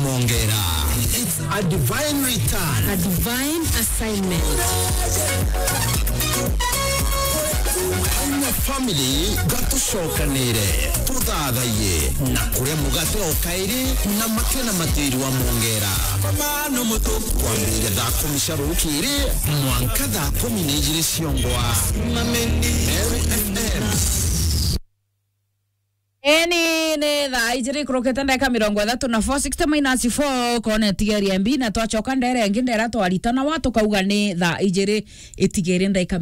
Mongera. It's a divine return. A divine assignment. Kanya family gato shokanire tudagaye na kure mugate okairi na makena matiri wa Mongera mama no muto kwambire da komisharukire mwanka da kominejire siongwa mamendi FM Eni ne da ijiri kroketa ndeka 30 na 460 minus 4 kone tigeri mb na twachoka ndere ngindera twaritana watu kauga ni da ijiri itigeri ndeka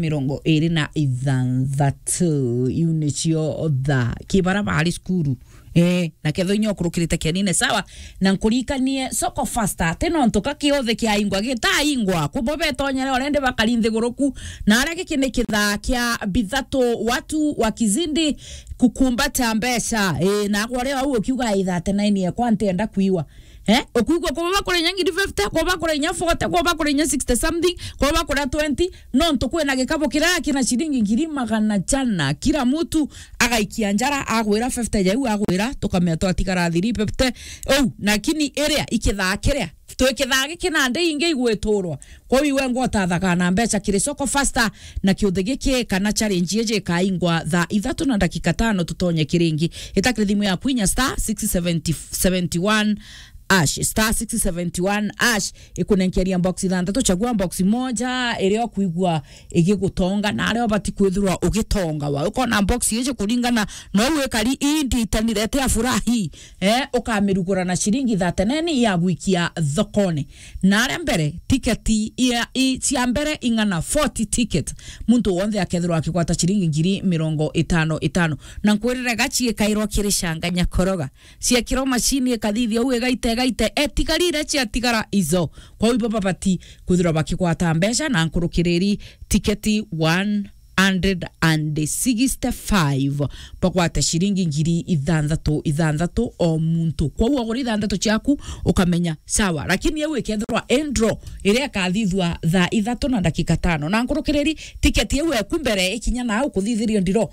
26 unitio da kibara bali skuru na ketho inyo kurukirite kenine sawa na nkurikanie soko faster teno ntoka kiothe kia ingwa gitaingwa kubobetonyere orende bakalinde goroku na arake kine kitha kia bithato watu wakizindi kukumbata mbesa na kware au ukiuga itha 9 kwa ntenda kuiwa okuigwa kwa bakore nyangi 50 kwa bakore nya 40 kwa bakore nya 60 something kwa bakore 20 no ntokwe na gikabo kirara kina shilingi ngiri magana jana kila mtu agaikia njara agwira 50 jau agwira tukameta atikara 350 nakini area ikithakiria twikithage kinande inge igweturwa kwa wiwe ngota thaka na mbeca kire soko faster na kiuthege ki kana challenge yeje kaingwa tha 3 na dakika 5 tutonye kiringi itakire thimu ya kwinya star 671 ash star 671 ash ikunenkeria box ithanthatu chagua box moja irio kuigwa igigutonga na ario bati kwithirwa ugitonga wa ukona box yeje kuringana no wekari indi tanirete afurahi ukamirugura na shilingi 39 ya gwikia thokone na aria mbere tiketi ya cia mbere ingana 40 ticket muntu wonde akethirwa akikwata shilingi ngiri 55 na nkwirire gachi kairwa kirishanganya koroga cia kiro machine kathithia uwe gaite etikarire cia tigara izo kwa hiyo babati kuthira bakikwata mbeca na nkurukiriri tiketi 165 bakwata shilingi ngiri ithanthatu o muntu kwa hiyo gori ithanthatu ciaku ukamenya sawa lakini yewe kethirwa endro iria kathithwa tha 3 na dakika 5 na nkurukiriri tiketi yewe kumbere ikinya na ukuthithirio ndiro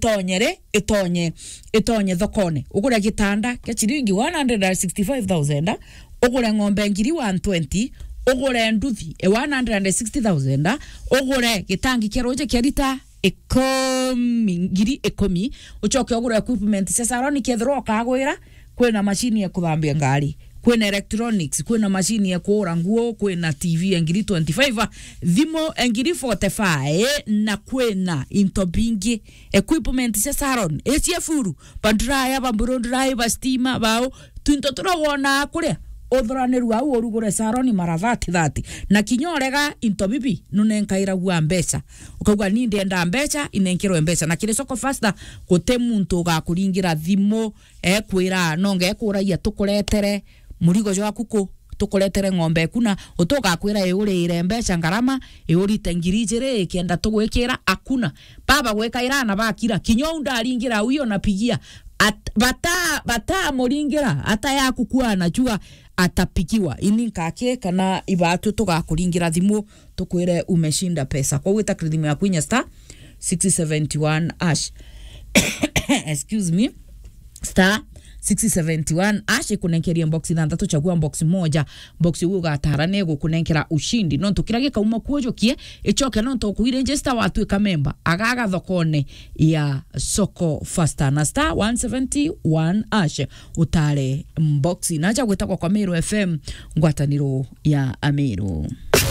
itonye thokone ugure gitanda kia shilingi 165,000 ugure ng'ombe ngiri 120 ugure nduthi 160,000 ugure gitangi keroje kia lita ngiri 10 uchoke ugure equipment sesaroni kethro kagwira kwena machine ya kuthambia ngari kwena electronics kwena machine ya kuora nguo kwena TV ngiri 25 thimo ngiri 45 na kwena intobingi equipment sesaron eciefuru badraya bamburo driver stima bao twinto turogona kuria othoraniru au orugure saroni mara 30 na kinyorega intobibi nunenkaira gwa mbesa ukauga ni ndenda mbesa inenkero mbesa na kire soko faster gote muntu gakuringira thimo kwira nonge kuraia tukuretere murigo jwa kuko tukuretere ng'ombe kuna utoka kwira eurire mbeca ngarama eurite ngiri jere kenda tugwikira akuna baba gwekaira na bakira kinyo ndaringira uyo napigia bata muringira ata yaku kwa najua atapikiwa ini kake kana ibatu tugakuringira thimu tukwire umeshinda pesa kwa wita kredimo ya kwinya star 671 ash excuse me star 671 ashi kunenkeria box ithanthatu chagua box moja box ugo gatarane gukunenkera ushindi no tukirage kauma kuojokie ichoke no to kuire register watu ka member agaga thokone ya soko faster na star 171 ash utare box naja gwetagwa kwa Meru FM ngwataniro ya Ameru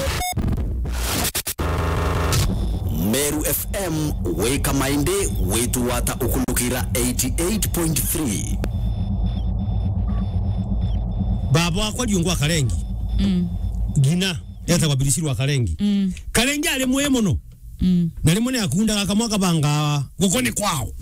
Meru FM weka mainde wetu wata ukundukira 88.3 baba wako jungwa karengi gina yata kwa bilisiri wa karengi karengi ale muemono na limone akunda akamwaka banga gukone kwao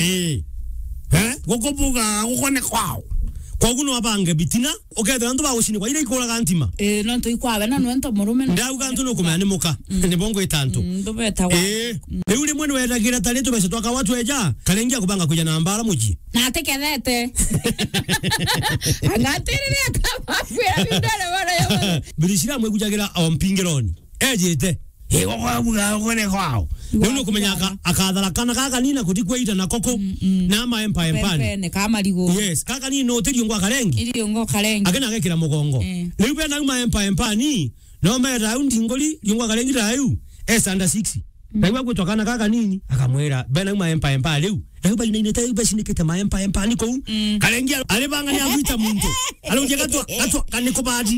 gukubuga gukone kwao kwa guno abange bitina okethera ndu bagushini kwa ile ikola gantima no nto ikwaga na nwento murume ndau gantu no kumane muka ni bongo itanto ndobeta wa ule mwene wetagira talento bese twaka watu eja kalengia kubanga kuja na mbara muji na tekethete angatirire kama fira bidale bana yo bilishira mwe kujagira ompingeroni ejete kwa gukone kwao Ndio kumenya akathara kana kaka nina kutikweita na koko na ma empire mpani. Ne kama ligo. Yes, kaka ni no tiri ngwa karengi. Ili ngo karengi. Agena gekira mugongo. Leo pe na ma empire mpani. No me round ngoli ngwa karengi rayu. Under 60. Naiwa kutokana kaka nini? Akamwera bena ma empire mpani leo. Leo bali nine tayo basi niketa ma empire mpani ko. Karengi alibanga ni avuita muntu. Aluje katwa kaniko badi.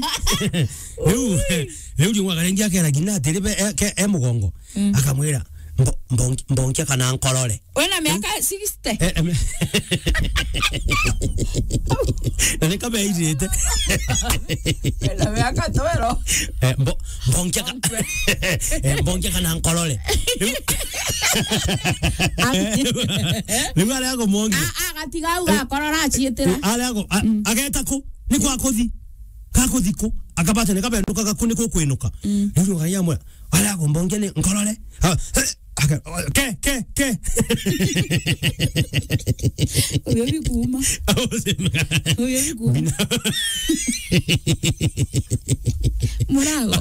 Leo ngwa karengi akera gina terebe mugongo. Akamwera mbonkia kana nkolole. Wena miaka 60. Nani kama hizi Wena miaka toero. Mbonkia kana nkolole. Ni wale yako mongi. Gatiga uga korora chietera. Ale yako ageta ko ni kwa kothi. Kakothiko akabata nikabenduka gakuniko kwenuka. Ndio ngayamwe. Wale yako mbongia ni nkolole. Ke. Uyo bikuma. Uyo bikuma. Murago.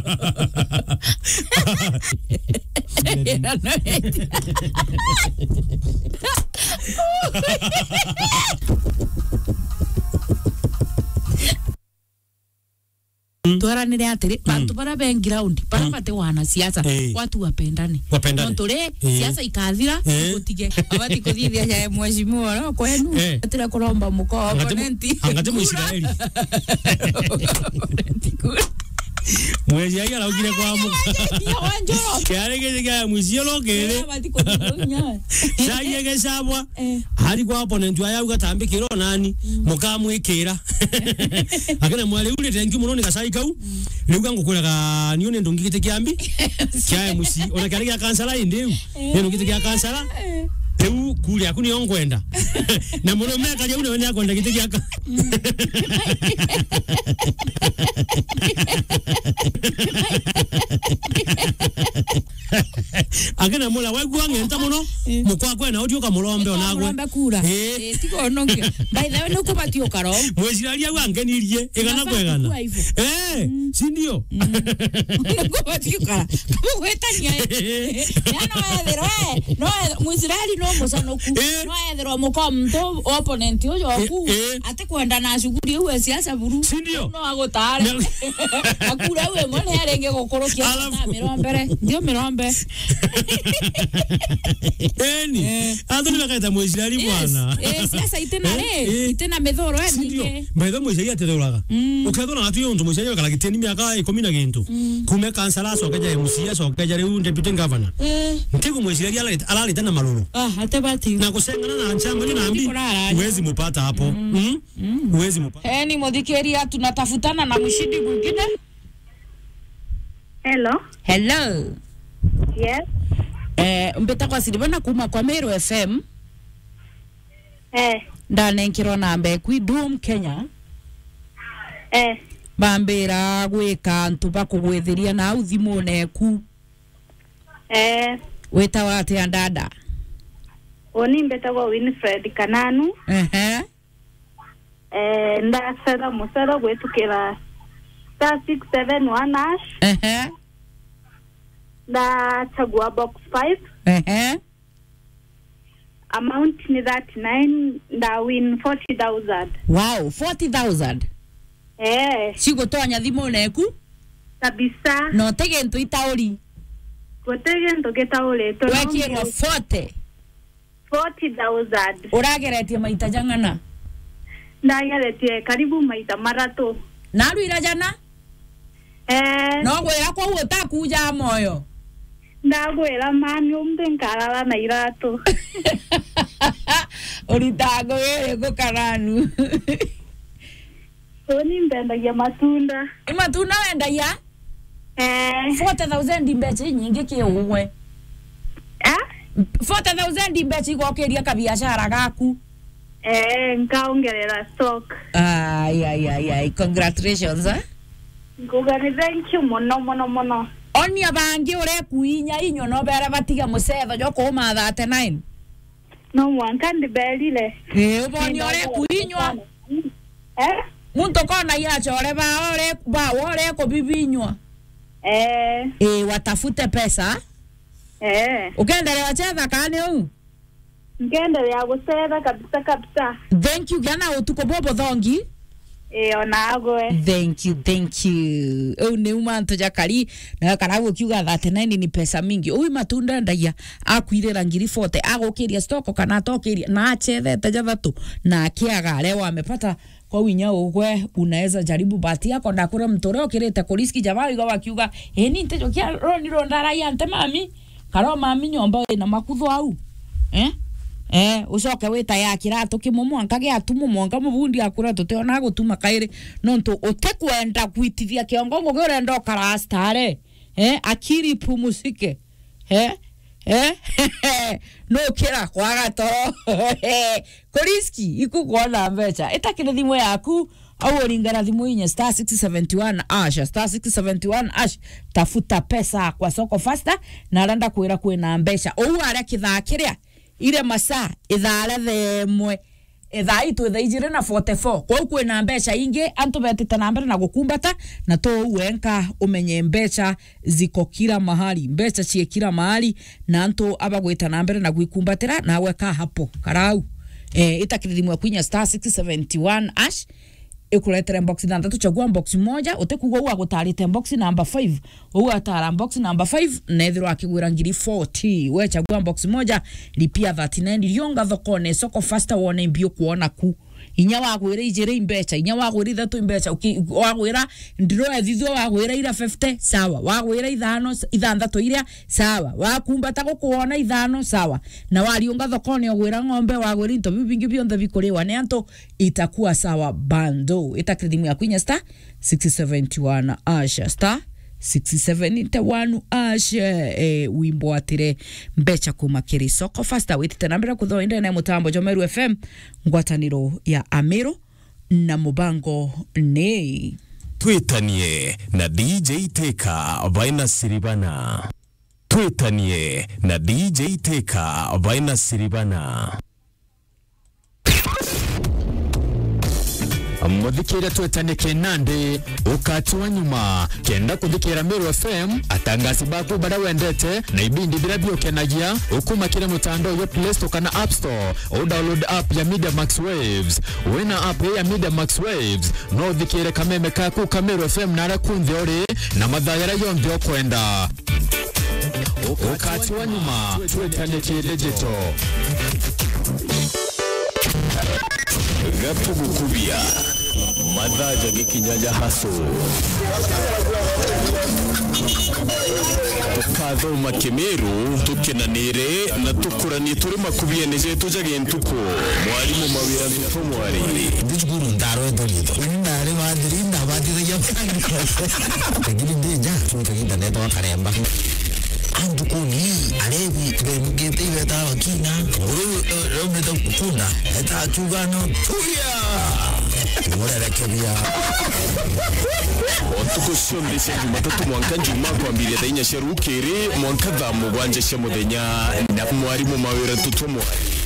Twaranire atiri bantu bara ben ground bara bate wana siasa watu wapendane ntore siasa ikathira gutige abati kuthithia ya mheshimiwa no kwenu atira kuromba muko opponent angate muisiraeli mwezi ya la ugire kwa muko kare kaya mwezi lo kere abati kunya saye gesabwa hari kwa opponent ya ugatambe kiro nani mukamwekera akana mwale ule tengi muno nikasaikau leuga ngukuraga nione ndongikite kiambi kya musi ona kare ya kansala indeu ndongikite kya kansala eu kule akuni onkwenda na muno meka je une akwenda kite kya akana mola wagwa ngenta muno mukwakwe na odio kamulombe onagwe kura tiko nongio by the way no kubatio karo mweziralia wangenirie igana kwegana si ndio kubatio kara kumwetania yana ethero no mwezirali no musanoku no ethero mukomto opponent uyo oku ate kwenda na shughuli uwe siasa buru no agotare akura uwe mone arenge gukorokia mirombere ndio mirombe adoni bakaita mwezirali bwana siasa itena methoro ni mbedo mwezirali atethuraga ukethona atu yonto mwezirali kala kiteni miaka 10 na gintu kume kansala sokeja MCA sokeja riu deputy governor ntiko mwezirali alalita na malulu atebati na kusengana na nchamba ni nambi uwezi mupata hapo uwezi mupata ni modikeria tunatafutana na mshindi mwingine. Hello. Yes. Mbeta kwa silibana kuma kwa Meru FM. Ndane nkiro nambe kwidum Kenya. Bambera gwika ntuba kugwetheria na uthimo neku. Weta wate andada. Oni mbeta kwa Winfred Kananu. Ndasera musera gwetukira 671 da chagua box 5 amount ni 39 da win 40,000. Wow, 40,000. Sigo tonya thimo neku kabisa no tege ntu itauri gotege ntu getauri to wekirwa 40,000 urageretie maita jangana ndageretie karibu maita maratu naru ira jana no gwira kwa utakuja moyo ndagwira mani umbe nkarara na iratu uritago wewe ko Kananu Oni mbendagia matunda. Matunda wendagia? 40,000 imbeche nyingi kiugwe. 40,000 imbeche igokeria kabiashara gaku. Nkaongerera stock. Ay, congratulations. Ngugani thank you mono. Oni abangi ore kuinya inyo no bere batiga musetho jo ko ma 39. No wankandi belile. Uboni ore kuinywa. Muntu kona ya chore ba ore ko bibinywa. Watafute pesa. Ukendelea chetha kani u? Ngendelea gusera kabisa. Thank you gana utuko bobo thongi. Onagwe. Thank you. Ni umanto jakari na karago kiuga 39 ni pesa mingi. Uwi matunda ndagia akwirira ngiri 40 agokiria stoko kana tokiria na achethete jathatu na akiaga leo amepata kwa winya ugwe. Unaweza jaribu bahati yako ndakure mtore okirete kuriski jamaa igo wakiuga ni ntejo kia roni rondara ya ante mami karo mami nyomba ina makutho au ucoke wita ya kirato kimumu ankage atumu mwanga mubundi akura tuteona gutuma kairi nonto utekwenda kwitithia kiongongo gorenda karastare akiri pumusike no kira kwaga to kuriski ikugona mbecha itakire thimo yaku au ringana thimo inya star 671 ash tafuta pesa kwa soko faster na randa kwira kwina mbecha ou aria kithakiria ile masaa ithare themwe ithaitu thaijire na 44 kwa kwina mbecha ingi antu betita na mbere na gukumbata na to wenka umenye mbecha ziko kila mahali mbecha cie kila mahali na antu abagwita na mbere na guikumbatira na weka hapo karau itakiririmwa kwinya star 671 ash ikuletere box ndatu chagua box moja utekugwa uwa gutarite box number 5 uwa tara box number 5 nethiro akigwira ngiri 40 we chagua box moja lipia 39 lionga thokone soko faster wone mbio kuona ku inya wagwira ijire imbecha inya wagwira ithatu imbecha wagwira ndiro ethithio wagwira ira 50 sawa wagwira ithandatu iria sawa wakumbata gukuona ithano sawa na waliunga thokone ogwira ng'ombe wagwira into bingi bionthe bikuriwa ne anto itakuwa sawa bando itakridimu ya kwinya star 671 asha star 671 ashe wimbo atire mbecha kumakiri soko faster witite nambira kuthoinda na mutambo Jomeru FM ngwataniro ya Amero na mubango ne twitanie na DJ Teka Vaina Siribana twitanie na DJ Teka Vaina Siribana Muthikira twetane kenande ukatuwa nyuma kenda kuthikira Meru FM atangasi baku bada wendete na ibindi bila biokenagia ukumakire mutandao ya Play Store kana App Store o download app ya Media Max Waves wena app ya Media Max Waves no thikire kameme kaku ka Meru FM nara kunthi ori na mathayara yonthe okwenda ukatuwa nyuma twetane digital Gapu gukubia madhaja gikinyaja haso tukatho makemeru tukenanire na tukurani turi makubia nije tujage ntuko mwalimu mawira ntuko mwari dijguru ndaro dolido ndare wadiri ndabadira yapanga tagiri ndeja tukaginda neto akaremba andukuni alevi bemgete beta wakina rometa kukuna eta chugano tuya mora kebia otuko sonde se jumatatu mwanka njuma kwa mbili dainya sherukere mwanka dhamu gwanje shemodenya na mwarimu mawira tutumo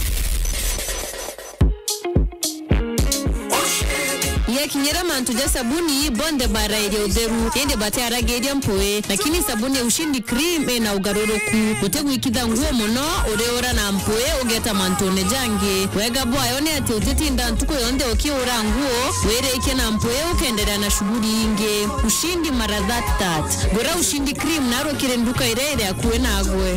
kinyera mantu ja sabuni bonde bara ya uzeru yende bate aragedia mpoe lakini sabuni ya ushindi cream na ugaroroku utegu ikitha nguo mono ureora na mpoe ugeta mantone jange wega bwa yone ati uteti ndantuko yonde okiora nguo were ike na mpoe ukendera na shughuli inge ushindi mara that gora ushindi cream naro kirenduka irere akuwe na agwe